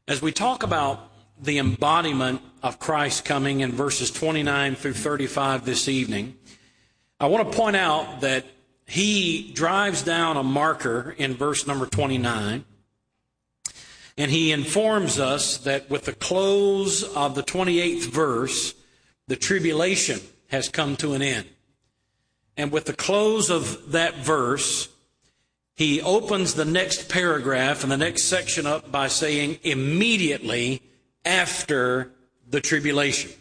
As we talk about the embodiment of Christ coming in verses 29 through 35 this evening, I want to point out that he drives down a marker in verse number 29, and he informs us that with the close of the 28th verse, the tribulation has come to an end. And with the close of that verse, he opens the next paragraph and the next section up by saying, immediately after the tribulation.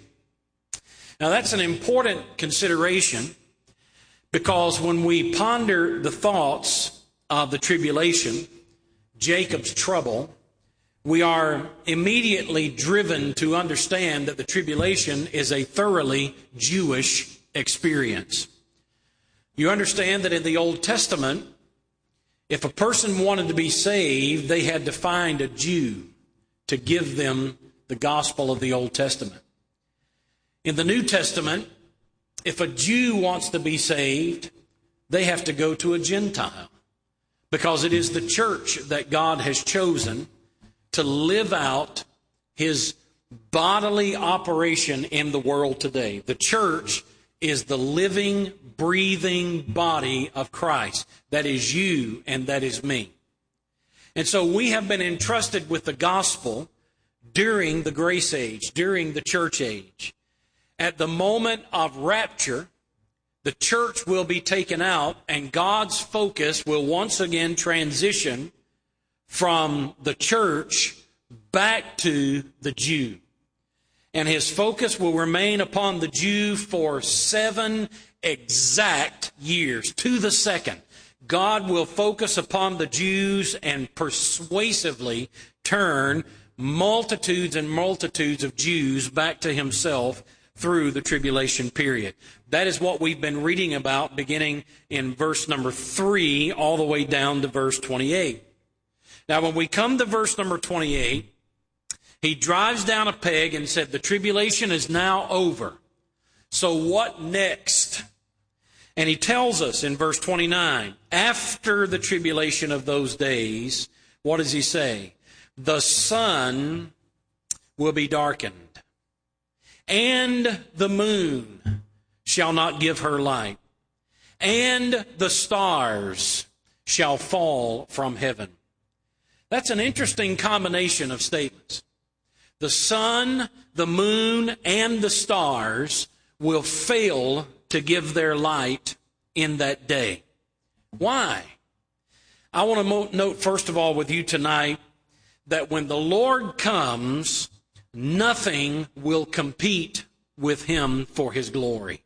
Now that's an important consideration, because when we ponder the thoughts of the tribulation, Jacob's trouble, we are immediately driven to understand that the tribulation is a thoroughly Jewish experience. You understand that in the Old Testament, if a person wanted to be saved, they had to find a Jew to give them the gospel of the Old Testament. In the New Testament, if a Jew wants to be saved, they have to go to a Gentile, because it is the church that God has chosen to live out his bodily operation in the world today. The church is the living, breathing body of Christ. That is you and that is me. And so we have been entrusted with the gospel during the grace age, during the church age. At the moment of rapture, the church will be taken out, and God's focus will once again transition from the church back to the Jew. And his focus will remain upon the Jew for 7 exact years, to the second. God will focus upon the Jews and persuasively turn multitudes and multitudes of Jews back to himself through the tribulation period. That is what we've been reading about beginning in verse number 3 all the way down to verse 28. Now, when we come to verse number 28, he drives down a peg and said, the tribulation is now over. So what next? And he tells us in verse 29, after the tribulation of those days, what does he say? The sun will be darkened, and the moon shall not give her light, and the stars shall fall from heaven. That's an interesting combination of statements. The sun, the moon, and the stars will fail to give their light in that day. Why? I want to note first of all with you tonight that when the Lord comes, nothing will compete with him for his glory.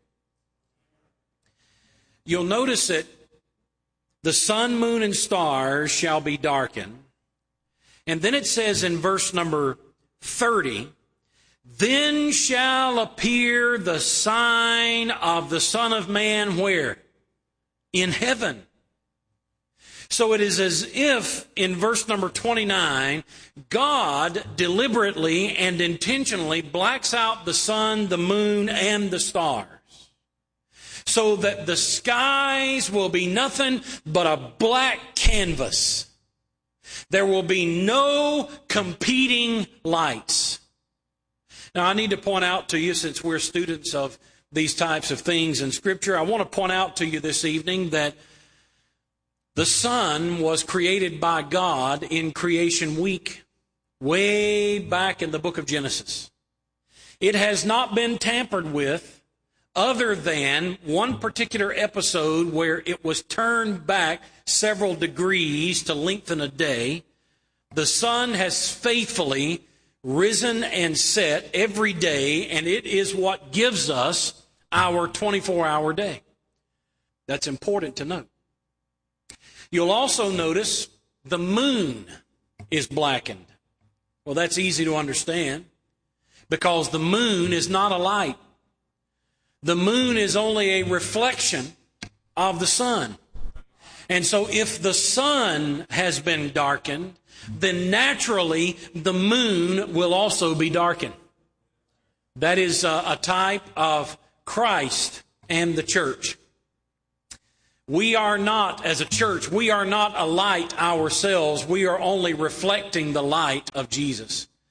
You'll notice that the sun, moon, and stars shall be darkened. And then it says in verse number 30, then shall appear the sign of the Son of Man where? In heaven. So it is as if in verse number 29, God deliberately and intentionally blacks out the sun, the moon, and the stars, so that the skies will be nothing but a black canvas. There will be no competing lights. Now, I need to point out to you, since we're students of these types of things in Scripture, I want to point out to you this evening that the sun was created by God in creation week, way back in the book of Genesis. It has not been tampered with other than one particular episode where it was turned back several degrees to lengthen a day. The sun has faithfully risen and set every day, and it is what gives us our 24-hour day. That's important to note. You'll also notice the moon is blackened. Well, that's easy to understand, because the moon is not a light. The moon is only a reflection of the sun. And so if the sun has been darkened, then naturally the moon will also be darkened. That is a type of Christ and the church. We are not, as a church, we are not a light ourselves. We are only reflecting the light of Jesus.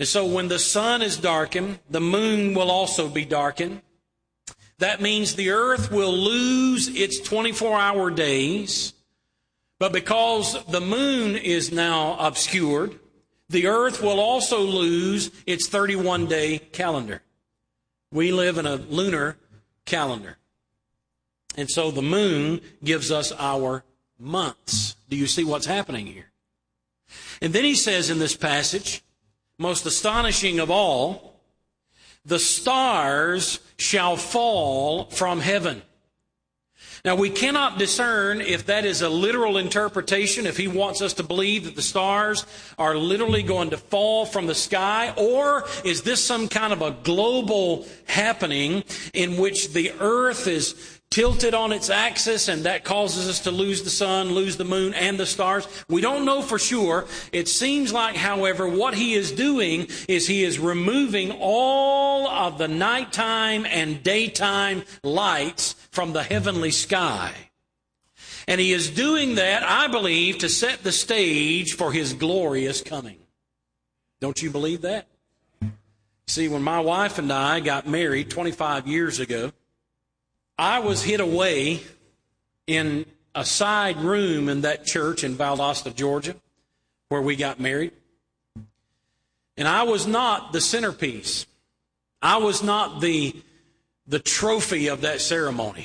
And so when the sun is darkened, the moon will also be darkened. That means the earth will lose its 24-hour days. But because the moon is now obscured, the earth will also lose its 31-day calendar. We live in a lunar calendar. And so the moon gives us our months. Do you see what's happening here? And then he says in this passage, most astonishing of all, the stars shall fall from heaven. Now, we cannot discern if that is a literal interpretation, if he wants us to believe that the stars are literally going to fall from the sky, or is this some kind of a global happening in which the earth is tilted on its axis and that causes us to lose the sun, lose the moon, and the stars? We don't know for sure. It seems like, however, what he is doing is he is removing all of the nighttime and daytime lights from the heavenly sky. And he is doing that, I believe, to set the stage for his glorious coming. Don't you believe that? See, when my wife and I got married 25 years ago, I was hid away in a side room in that church in Valdosta, Georgia, where we got married. And I was not the centerpiece. I was not the trophy of that ceremony.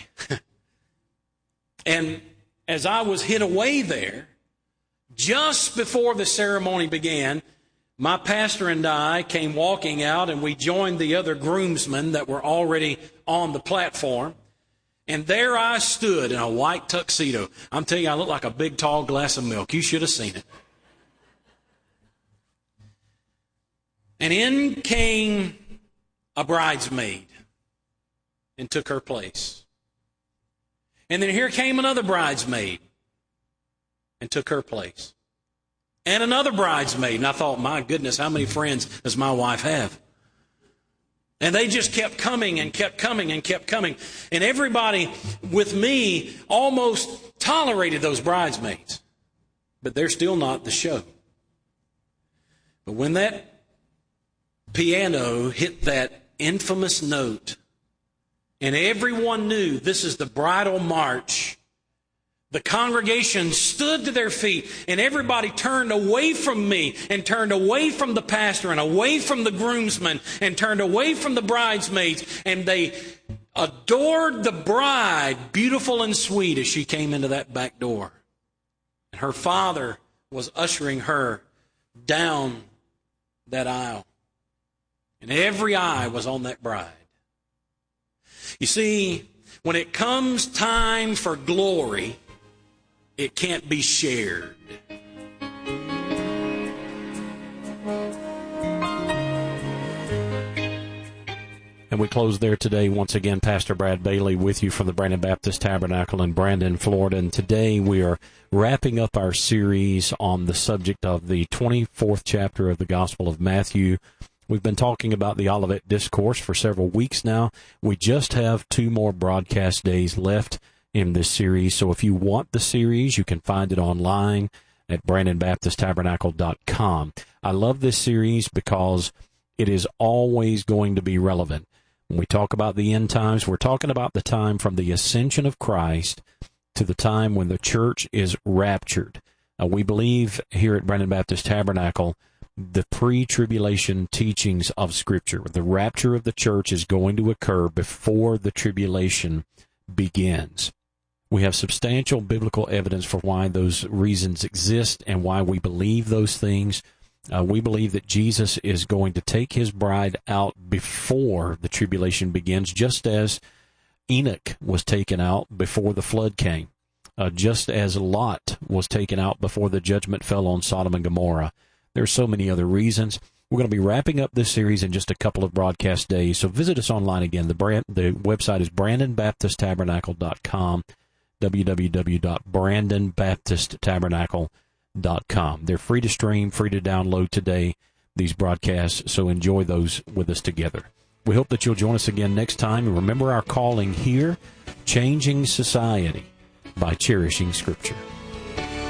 And as I was hid away there, just before the ceremony began, my pastor and I came walking out, and we joined the other groomsmen that were already on the platform. And there I stood in a white tuxedo. I'm telling you, I looked like a big, tall glass of milk. You should have seen it. And in came a bridesmaid and took her place. And then here came another bridesmaid and took her place. And another bridesmaid. And I thought, my goodness, how many friends does my wife have? And they just kept coming and kept coming and kept coming. And everybody with me almost tolerated those bridesmaids. But they're still not the show. But when that piano hit that infamous note, and everyone knew this is the bridal march, the congregation stood to their feet, and everybody turned away from me and turned away from the pastor and away from the groomsmen and turned away from the bridesmaids, and they adored the bride, beautiful and sweet, as she came into that back door. And her father was ushering her down that aisle. And every eye was on that bride. You see, when it comes time for glory, it can't be shared. And we close there today. Once again, Pastor Brad Bailey with you from the Brandon Baptist Tabernacle in Brandon, Florida. And today we are wrapping up our series on the subject of the 24th chapter of the Gospel of Matthew. We've been talking about the Olivet Discourse for several weeks now. We just have 2 more broadcast days left in this series. So if you want the series, you can find it online at BrandonBaptistTabernacle.com. I love this series because it is always going to be relevant. When we talk about the end times, we're talking about the time from the ascension of Christ to the time when the church is raptured. We believe here at Brandon Baptist Tabernacle the pre-tribulation teachings of Scripture. The rapture of the church is going to occur before the tribulation begins. We have substantial biblical evidence for why those reasons exist and why we believe those things. We believe that Jesus is going to take his bride out before the tribulation begins, just as Enoch was taken out before the flood came, just as Lot was taken out before the judgment fell on Sodom and Gomorrah. There are so many other reasons. We're going to be wrapping up this series in just a couple of broadcast days, so visit us online again. The website is BrandonBaptistTabernacle.com, www.BrandonBaptistTabernacle.com. They're free to stream, free to download today, these broadcasts, so enjoy those with us together. We hope that you'll join us again next time, and remember our calling here, changing society by cherishing Scripture.